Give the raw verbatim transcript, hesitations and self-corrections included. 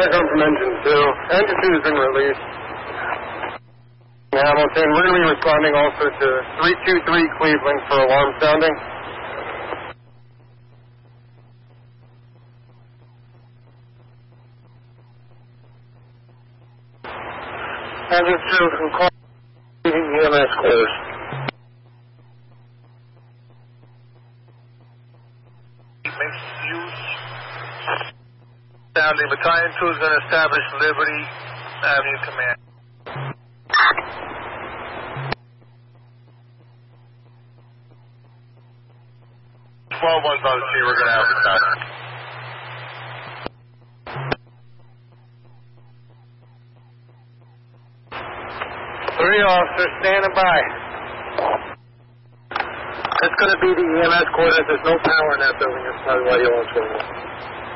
Telegram from Engine two. Engine two has been released. Hamilton, we're going to be responding also to three two three Cleveland for alarm sounding. Engine two from call E M S quarters. Makes use. Sounding. Battalion two is going to establish Liberty Avenue Command. twelve one Brother T, we're going to advertise. Three officers standing by. It's going to be the E M S quarters. There's no power in that building. That's probably why you all